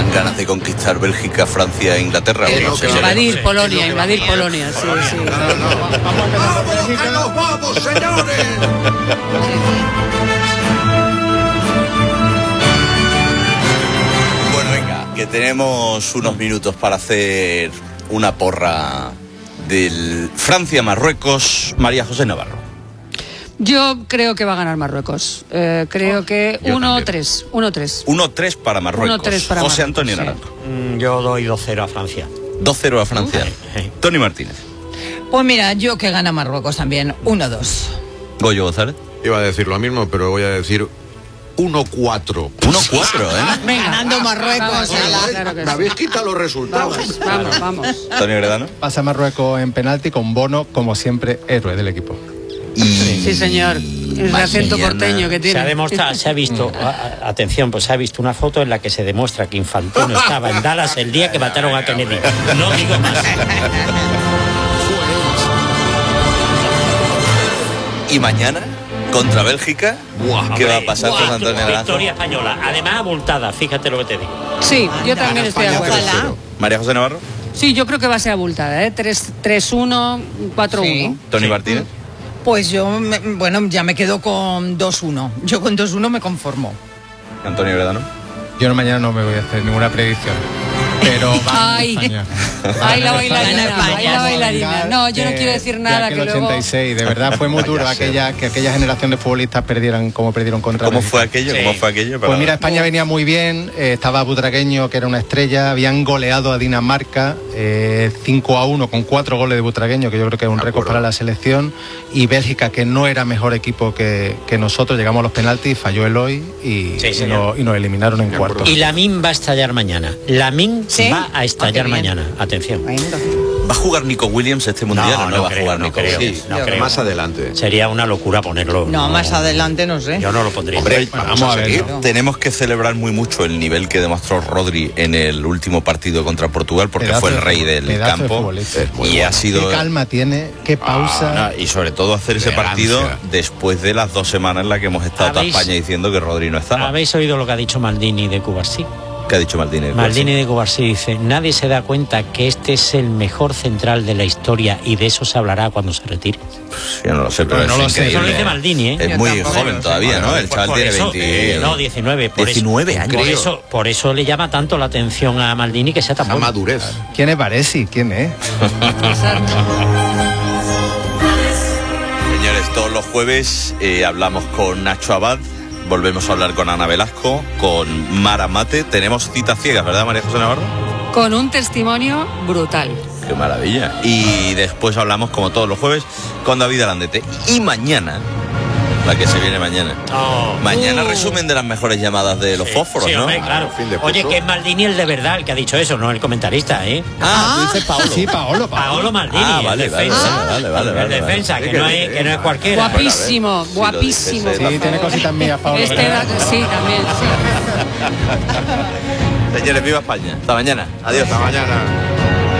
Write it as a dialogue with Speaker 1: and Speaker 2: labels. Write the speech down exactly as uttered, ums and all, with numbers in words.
Speaker 1: Dan ganas de conquistar Bélgica, Francia e Inglaterra.
Speaker 2: Eh,
Speaker 1: no sé,
Speaker 2: invadir
Speaker 1: no
Speaker 2: Polonia, invadir Polonia, sí, sí.
Speaker 3: No, no, no. ¡Vamos, que nos vamos, señores!
Speaker 1: Bueno, venga, que tenemos unos minutos para hacer una porra del Francia-Marruecos. María José Navarro.
Speaker 2: Yo creo que va a ganar Marruecos. Eh, creo que uno tres. uno tres.
Speaker 1: uno tres para Marruecos.
Speaker 2: uno tres para
Speaker 1: José
Speaker 2: Marruecos,
Speaker 1: Antonio
Speaker 2: sí.
Speaker 1: Naranjo.
Speaker 4: Mm, Yo doy dos cero a Francia.
Speaker 1: dos cero a Francia.
Speaker 4: Uh.
Speaker 1: Tony Martínez.
Speaker 5: Pues mira, yo que gana Marruecos también, uno dos.
Speaker 1: Goyo González.
Speaker 3: Iba a decir lo mismo, pero voy a decir uno cuatro.
Speaker 1: uno cuatro, ¿eh?
Speaker 2: Venga,
Speaker 5: Ganando Marruecos.
Speaker 2: vamos,
Speaker 5: ala.
Speaker 2: claro que
Speaker 3: Me
Speaker 2: sí.
Speaker 3: habéis quitado los resultados.
Speaker 2: Vamos, vamos, vamos.
Speaker 1: Antonio Gredano.
Speaker 6: Pasa Marruecos en penalti con Bono, como siempre, héroe del equipo.
Speaker 1: Y...
Speaker 2: Sí, señor. El acento
Speaker 1: mañana
Speaker 2: porteño que tiene.
Speaker 4: Se ha demostrado, se ha visto, a- a- atención, pues se ha visto una foto en la que se demuestra que Infantino estaba en Dallas el día que mataron a Kennedy. No digo más.
Speaker 1: Y mañana, contra Bélgica, ¿qué va a pasar con Antonio Naranjo?
Speaker 4: Victoria española, además abultada, fíjate lo que te digo.
Speaker 2: Sí, yo también estoy de acuerdo.
Speaker 5: Ojalá.
Speaker 1: María José Navarro.
Speaker 2: Sí, yo creo que va a ser abultada, ¿eh? tres uno, cuatro uno.
Speaker 5: Sí.
Speaker 1: Tony Martínez.
Speaker 5: Pues yo, me- bueno, ya me quedo con dos uno. Yo con dos uno me conformo.
Speaker 1: Antonio Gredano.
Speaker 6: Yo mañana no me voy a hacer ninguna predicción, pero va
Speaker 2: Ay.
Speaker 6: España.
Speaker 2: Ay, la
Speaker 5: Gana
Speaker 2: bailarina,
Speaker 5: España.
Speaker 2: ay, la bailarina. No, yo no
Speaker 6: De-
Speaker 2: quiero decir
Speaker 6: de
Speaker 2: nada,
Speaker 6: aquel
Speaker 2: que luego...
Speaker 6: ochenta y seis, de verdad fue muy duro
Speaker 3: Vaya ser.
Speaker 6: aquella, que aquella generación de futbolistas perdieran como perdieron contra
Speaker 1: ¿Cómo
Speaker 6: Bélgica.
Speaker 1: fue aquello? ¿Cómo
Speaker 4: Sí.
Speaker 1: fue aquello?
Speaker 6: Pues
Speaker 1: Para-
Speaker 6: mira, España venía muy bien, eh, estaba Butragueño, que era una estrella, habían goleado a Dinamarca eh, cinco a uno con cuatro goles de Butragueño, que yo creo que es un
Speaker 3: De
Speaker 6: récord
Speaker 3: acuerdo.
Speaker 6: para la selección, y Bélgica, que no era mejor equipo que, que nosotros, llegamos a los penaltis, falló Eloy y,
Speaker 4: Sí,
Speaker 6: y,
Speaker 4: señor.
Speaker 6: nos, y nos eliminaron en
Speaker 3: De
Speaker 6: cuartos.
Speaker 3: acuerdo.
Speaker 4: Y Lamin va a estallar mañana. Lamin
Speaker 5: ¿Sí?
Speaker 4: va a estallar
Speaker 5: Ah, qué bien.
Speaker 4: mañana. Atención.
Speaker 1: ¿Va a jugar Nico Williams este mundial o no, va a
Speaker 4: creo,
Speaker 1: jugar
Speaker 4: no
Speaker 1: Nico
Speaker 4: creo,
Speaker 1: Williams?
Speaker 4: no
Speaker 5: Yo
Speaker 4: creo.
Speaker 3: Más adelante.
Speaker 4: Sería una locura ponerlo.
Speaker 5: No, más adelante no sé.
Speaker 4: Yo no lo pondría.
Speaker 3: Hombre,
Speaker 6: Bueno,
Speaker 3: vamos,
Speaker 6: vamos
Speaker 3: a
Speaker 6: a
Speaker 3: seguir.
Speaker 6: verlo.
Speaker 1: Tenemos que celebrar muy mucho el nivel que demostró Rodri en el último partido contra Portugal, porque
Speaker 6: Pedazo
Speaker 1: fue el
Speaker 6: de
Speaker 1: rey
Speaker 6: fútbol-
Speaker 1: del
Speaker 6: pedazo de
Speaker 1: campo
Speaker 6: futbolista.
Speaker 3: Es muy
Speaker 1: y
Speaker 3: bueno.
Speaker 1: ha sido...
Speaker 6: Qué calma tiene, qué pausa.
Speaker 1: No, y sobre todo hacer ese
Speaker 3: Elegancia.
Speaker 1: partido después de las dos semanas en las que hemos estado toda
Speaker 4: ¿Habéis-
Speaker 1: España diciendo que Rodri no estaba.
Speaker 4: ¿Habéis oído lo que ha dicho Maldini de Cubarsí?
Speaker 1: ¿Qué ha dicho Maldini?
Speaker 4: Maldini de Cubarsí dice: nadie se da cuenta que este es el mejor central de la historia y de eso se hablará cuando se retire.
Speaker 1: Yo no lo sé, pero
Speaker 6: No
Speaker 1: es
Speaker 6: lo sé.
Speaker 1: increíble.
Speaker 4: Eso lo dice Maldini, ¿eh?
Speaker 1: Es
Speaker 5: Yo
Speaker 1: muy
Speaker 5: tampoco
Speaker 1: joven
Speaker 5: lo sé.
Speaker 1: todavía, ¿no? El
Speaker 4: Por-
Speaker 1: chaval
Speaker 4: por
Speaker 1: tiene
Speaker 4: eso,
Speaker 1: veinte...
Speaker 4: eh, no, diecinueve. Por
Speaker 1: diecinueve
Speaker 4: eso,
Speaker 1: años.
Speaker 4: Por eso, por eso le llama tanto la atención a Maldini que sea tan
Speaker 3: La
Speaker 4: bueno.
Speaker 3: madurez.
Speaker 6: ¿Quién es Baresi? ¿Quién es?
Speaker 2: Exacto.
Speaker 1: Señores, todos los jueves eh, hablamos con Nacho Abad, volvemos a hablar con Ana Velasco, con Mara Mate. Tenemos citas ciegas, ¿verdad, María José Navarro?
Speaker 2: Con un testimonio brutal.
Speaker 1: Qué maravilla. Y después hablamos, como todos los jueves, con David Alandete. Y mañana, la que se viene mañana.
Speaker 4: Oh.
Speaker 1: Mañana
Speaker 2: Uh.
Speaker 1: resumen de las mejores llamadas de los
Speaker 4: Sí,
Speaker 1: fósforos,
Speaker 4: sí,
Speaker 1: ¿no?
Speaker 4: hombre, claro.
Speaker 3: Fin de
Speaker 4: Oye,
Speaker 3: curso.
Speaker 4: que es Maldini el de verdad el que ha dicho eso, no el comentarista, ¿eh?
Speaker 1: Ah, tú dices Paolo.
Speaker 6: Sí, Paolo,
Speaker 4: Paolo Maldini,
Speaker 1: Ah,
Speaker 4: el
Speaker 1: vale, vale,
Speaker 4: defensa.
Speaker 1: vale, vale,
Speaker 4: el
Speaker 1: vale,
Speaker 4: defensa,
Speaker 1: vale.
Speaker 4: que, no es, que no es cualquiera.
Speaker 2: Guapísimo,
Speaker 1: Si lo
Speaker 2: guapísimo.
Speaker 1: dices,
Speaker 6: Sí,
Speaker 1: eh,
Speaker 2: por
Speaker 6: tiene
Speaker 2: favor.
Speaker 6: cositas mías, Paolo.
Speaker 2: Este da- sí, también, sí.
Speaker 1: Señores, viva España. Hasta mañana. Adiós.
Speaker 3: Hasta mañana.